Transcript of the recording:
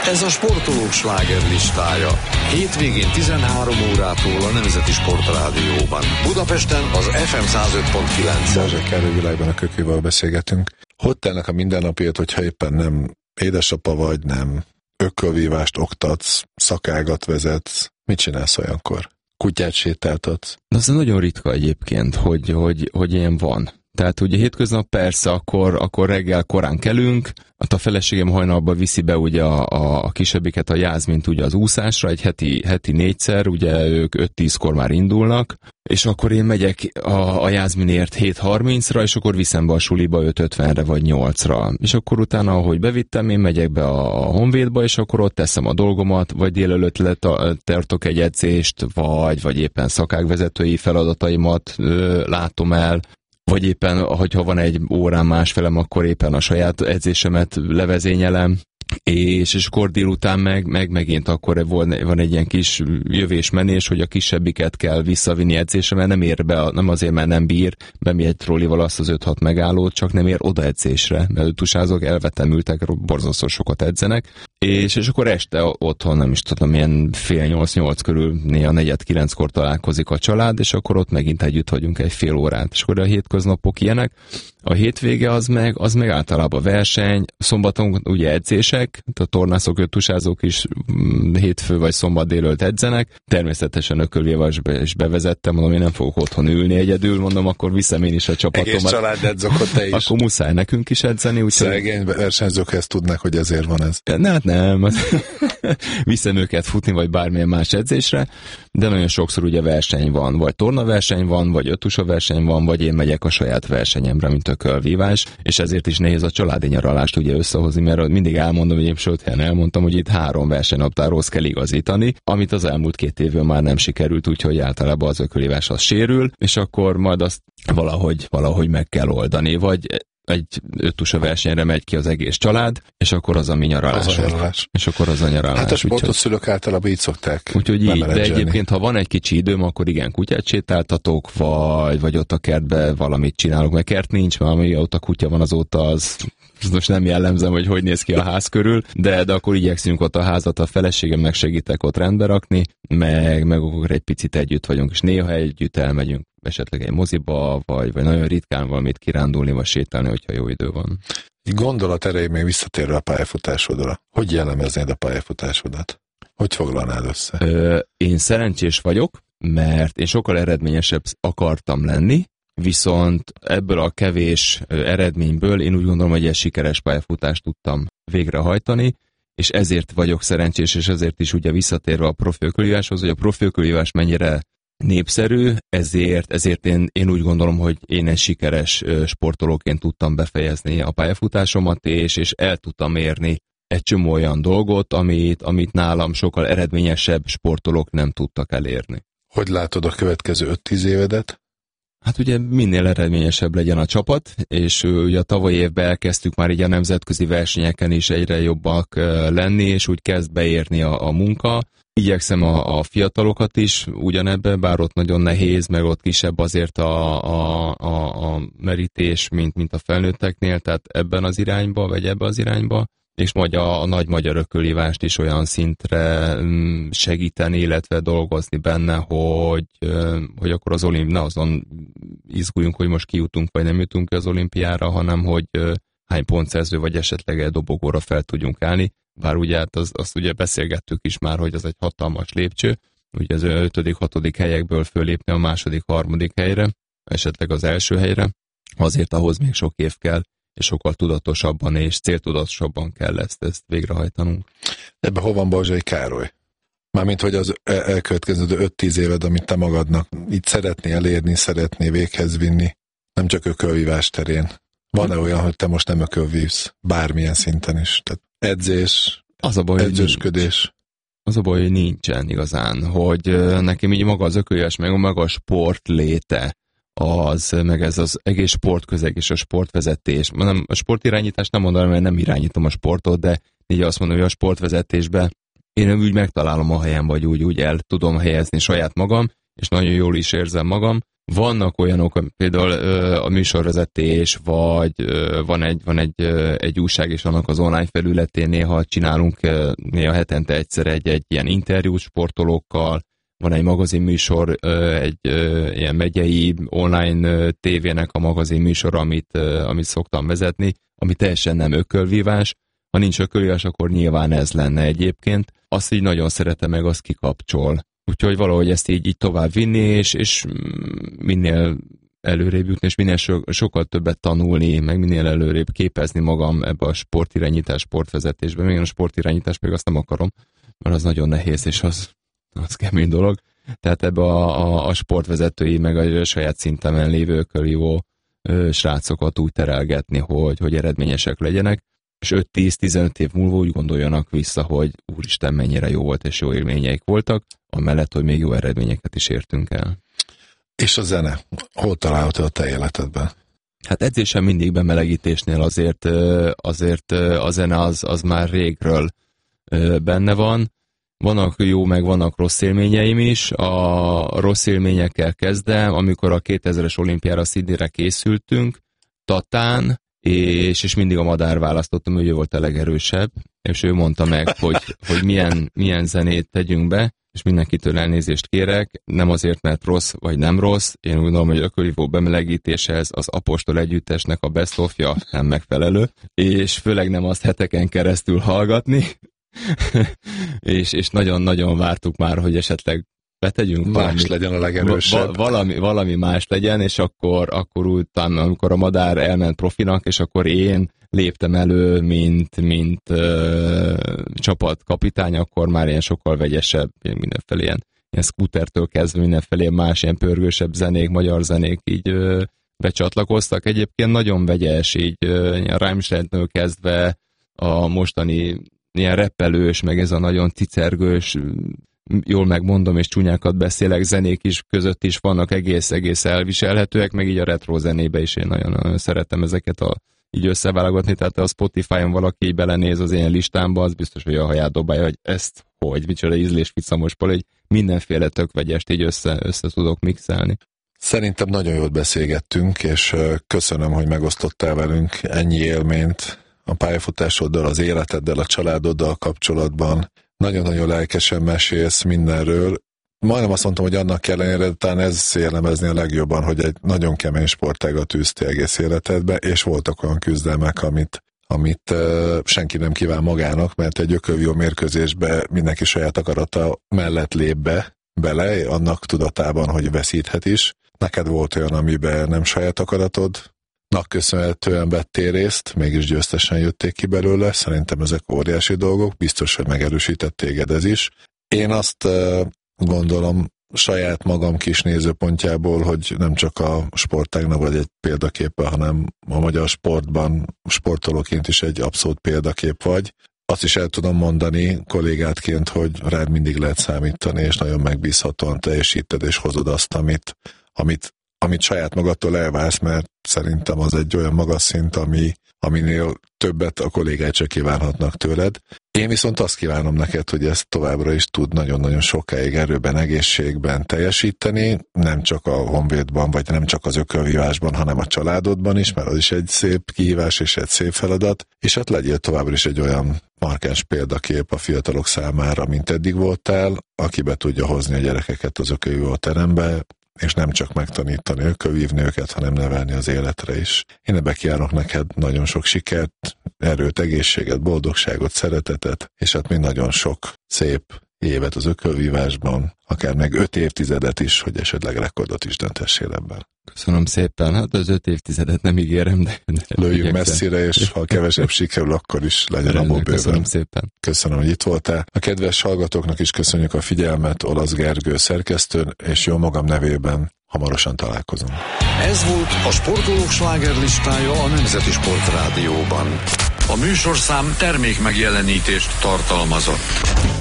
Ez a sportolók slágerlistája. Hétvégén 13 órától a Nemzeti Sportrádióban. Budapesten az FM 105.9. Balázsék Károly Világban a Kökővel beszélgetünk. Hogy telnek a mindennapját, hogyha éppen nem édesapa vagy, nem ökölvívást oktatsz, szakágat vezetsz? Mit csinálsz olyankor? Kutyát sétáltatsz? Az nagyon ritka egyébként, hogy ilyen van. Tehát ugye hétköznap persze, akkor reggel korán kelünk, a feleségem hajnalban viszi be ugye a kisebbiket a Jászmint ugye az úszásra, egy heti 4-szer, ugye ők 5-10-kor már indulnak, és akkor én megyek a Jászminért 7:30-ra, és akkor viszem be a suliba 5:50-re vagy 8-ra. És akkor utána, ahogy bevittem, én megyek be a Honvédba, és akkor ott teszem a dolgomat, vagy délelőtt tartok egy edzést, vagy éppen szakágvezetői feladataimat látom el, vagy éppen, hogyha van egy órán másfelem, akkor éppen a saját edzésemet levezényelem, és akkor délután megint akkor van egy ilyen kis jövés-menés, hogy a kisebbiket kell visszavinni edzésre, mert nem ér be, nem azért, mert nem bír bemegy egy trollival azt az 5-6 megállót, csak nem ér oda edzésre, mert tusázok, elvetemültek, borzasztó sokat edzenek, és akkor este otthon, nem is tudom, ilyen 7:30-8 körül, néha 8:45-kor találkozik a család, és akkor ott megint együtt vagyunk egy fél órát. És akkor a hétköznapok ilyenek, a hétvége az meg általában verseny, szombaton ugye edzések, a tornászok, öttusázók is hétfő vagy szombat délőtt edzenek, természetesen ökölvívás is bevezettem, mondom, én nem fogok otthon ülni egyedül, mondom, akkor viszem én is a csapatomat. Egész család edzokot te is. Akkor muszáj nekünk is edzeni. Szegény versenyzők ezt tudnak, hogy ezért van ez. Nem. Viszem őket futni, vagy bármilyen más edzésre, de nagyon sokszor ugye verseny van, vagy tornaverseny van, vagy öttusa verseny van, vagy én megyek a saját versenyemre, mint ökölvívás, és ezért is nehéz a családi nyaralást ugye összehozni, mert mindig elmondom, hogy én sőt elmondtam, hogy itt 3 versenynaptárhoz kell igazítani, amit az elmúlt 2 évben már nem sikerült, úgyhogy általában az ökölvívás az sérül, és akkor majd azt valahogy meg kell oldani, vagy egy öttusa versenyre megy ki az egész család, és akkor az a mi nyaralás. És akkor az a nyaralás. Hát a sportot szülők általában így szokták. Úgyhogy így, de egyébként, ha van egy kicsi időm, akkor igen, kutyát sétáltatok, vagy ott a kertbe valamit csinálok, mert kert nincs, mert ami ott a kutya van azóta, az most nem jellemzem, hogy néz ki a ház körül, de akkor igyekszünk ott a házat, a feleségemnek segítek ott rendbe rakni, meg akkor egy picit együtt vagyunk, és néha együtt elmegyünk esetleg egy moziba, vagy nagyon ritkán valamit kirándulni, vagy sétálni, hogyha jó idő van. Egy gondolat erejéig még visszatérve a pályafutásodra. Hogy jellemeznéd a pályafutásodat? Hogy foglalnád össze? Én szerencsés vagyok, mert én sokkal eredményesebb akartam lenni, viszont ebből a kevés eredményből én úgy gondolom, hogy egy sikeres pályafutást tudtam végrehajtani, és ezért vagyok szerencsés, és ezért is ugye visszatérve a profi ökölvíváshoz, hogy a profi ökölvívás mennyire népszerű, ezért én úgy gondolom, hogy én egy sikeres sportolóként tudtam befejezni a pályafutásomat, és el tudtam érni egy csomó olyan dolgot, amit nálam sokkal eredményesebb sportolók nem tudtak elérni. Hogy látod a következő 5-10 évedet? Hát ugye minél eredményesebb legyen a csapat, és ugye a tavalyi évben elkezdtük már így a nemzetközi versenyeken is egyre jobbak lenni, és úgy kezd beérni a munka. Igyekszem a fiatalokat is ugyanebbe, bár ott nagyon nehéz, meg ott kisebb azért a merítés, mint a felnőtteknél, tehát ebben az irányba, vagy ebbe az irányba, és majd a nagy magyar ökölvívást is olyan szintre segíteni, illetve dolgozni benne, hogy akkor az ne azon izguljunk, hogy most kijutunk, vagy nem jutunk ki az olimpiára, hanem hogy hány pontszerző, vagy esetleg egy dobogóra fel tudjunk állni. Bár ugye hát azt ugye beszélgettük is már, hogy az egy hatalmas lépcső, ugye az 5.-6. helyekből fölépni a 2., 3. helyre, esetleg az első helyre, azért ahhoz még sok év kell, és sokkal tudatosabban és céltudatosabban kell ezt végrehajtanunk. Ebben hol van Balzsai Károly? Mármint, hogy az elkövetkező 5-10 éved, amit te magadnak így szeretnél elérni, szeretnél véghez vinni, nem csak ökölvívás terén. Van-e olyan, hogy te most nem ökölvívsz? Bármilyen szinten is. Tehát edzés, edzősködés. Az a baj, hogy nincsen igazán, hogy nekem így maga az ökölvívás, meg maga a sport léte, meg ez az egész sportközeg és a sportvezetés. A sportirányítás nem mondanám, mert nem irányítom a sportot, de így azt mondom, hogy a sportvezetésben én úgy megtalálom a helyem, vagy úgy el tudom helyezni saját magam, és nagyon jól is érzem magam, Vannak olyanok, például a műsorvezetés, vagy van egy újság, és annak az online felületén néha csinálunk, néha hetente egyszer egy ilyen interjút sportolókkal, van egy magazinműsor, egy ilyen megyei online tévének a magazinműsor, amit szoktam vezetni, ami teljesen nem ökölvívás. Ha nincs ökölvívás, akkor nyilván ez lenne egyébként. Azt így nagyon szeretem, meg azt kikapcsol. Úgyhogy valahogy ezt így tovább vinni, és minél előrébb jutni, és minél sokkal többet tanulni, meg minél előrébb képezni magam ebbe a sportirányítás, sportvezetésbe. Még a sportirányítás pedig azt nem akarom, mert az nagyon nehéz, és az kemény dolog. Tehát ebbe a sportvezetői, meg a saját szintemen lévő ökölvívó srácokat úgy terelgetni, hogy eredményesek legyenek, és 5-10-15 év múlva úgy gondoljanak vissza, hogy úristen, mennyire jó volt, és jó élményeik voltak, amellett, hogy még jó eredményeket is értünk el. És a zene? Hol található a te életedben? Hát edzésen mindig bemelegítésnél azért a zene az már régről benne van. Vannak jó, meg vannak rossz élményeim is. A rossz élményekkel kezdem, amikor a 2000-es olimpiára Sydneyre készültünk, Tatán, és mindig a Madár választottam, hogy ő volt a legerősebb, és ő mondta meg, hogy milyen zenét tegyünk be, és mindenkitől elnézést kérek, nem azért, mert rossz vagy nem rossz, én úgy gondolom, hogy ökölvívó bemelegítéshez az Apostol együttesnek a best of-ja nem megfelelő, és főleg nem azt heteken keresztül hallgatni, és nagyon-nagyon vártuk már, hogy esetleg betegyünk más legyen a legerősebb. Valami más legyen, és akkor utána, amikor a Madár elment profinak, és akkor én léptem elő, mint csapatkapitány, akkor már ilyen sokkal vegyesebb, mindenfelé ilyen scootertől kezdve mindenfelé más ilyen pörgősebb zenék, magyar zenék így becsatlakoztak. Egyébként nagyon vegyes, így Rammsteintől kezdve a mostani ilyen reppelős, meg ez a nagyon cicergős, jól megmondom, és csúnyákat beszélek, zenék is között is vannak egész elviselhetőek, meg így a retro zenébe is én nagyon szeretem ezeket így összeválogatni, tehát a Spotify-on valaki így belenéz az én listámba, az biztos, hogy a haját dobálja, hogy ezt micsoda ízlésficamosból, hogy mindenféle tök vegyest így össze tudok mixelni. Szerintem nagyon jól beszélgettünk, és köszönöm, hogy megosztottál velünk ennyi élményt a pályafutásoddal, az életeddel, a családoddal kapcsolatban. Nagyon-nagyon lelkesen mesélsz mindenről. Majdnem azt mondtam, hogy annak ellenére, talán ez jellemezni a legjobban, hogy egy nagyon kemény sportágat űztél egész életedbe, és voltak olyan küzdelmek, amit senki nem kíván magának, mert egy ökölvívó mérkőzésbe mindenki saját akarata mellett lép bele, annak tudatában, hogy veszíthet is. Neked volt olyan, amiben nem saját akaratodnak köszönhetően vettél részt, mégis győztesen jötték ki belőle. Szerintem ezek óriási dolgok, biztos, hogy megerősített téged ez is. Én azt gondolom saját magam kis nézőpontjából, hogy nem csak a sportágnak vagy egy példaképe, hanem a magyar sportban sportolóként is egy abszolút példakép vagy. Azt is el tudom mondani kollégátként, hogy rád mindig lehet számítani, és nagyon megbízhatóan teljesíted, és hozod azt, amit saját magadtól elvársz, mert szerintem az egy olyan magas szint, aminél többet a kollégák csak kívánhatnak tőled. Én viszont azt kívánom neked, hogy ezt továbbra is tud nagyon-nagyon sokáig erőben, egészségben teljesíteni, nem csak a honvédban, vagy nem csak az ökölvívásban, hanem a családodban is, mert az is egy szép kihívás és egy szép feladat, és hát legyél továbbra is egy olyan markáns példakép a fiatalok számára, mint eddig voltál, aki be tudja hozni a gyerekeket az ökölvívó terembe, és nem csak megtanítani ökölvívni őket, hanem nevelni az életre is. Én ebbe kívánok neked nagyon sok sikert, erőt, egészséget, boldogságot, szeretetet, és hát mind nagyon sok szép évet az ökölvívásban, akár meg 5 évtizedet is, hogy esetleg rekordot is döntessél ebben. Köszönöm szépen, hát az 5 évtizedet nem ígérem, de lőjünk messzire, és ha kevesebb sikerül, akkor is legyen abból bőven. Köszönöm szépen. Köszönöm, hogy itt voltál. A kedves hallgatóknak is köszönjük a figyelmet, Olasz Gergő szerkesztő, és jó magam nevében hamarosan találkozunk. Ez volt a Sportolók slágerlistája a Nemzeti Sportrádióban. A műsorszám termék megjelenítést tartalmazott.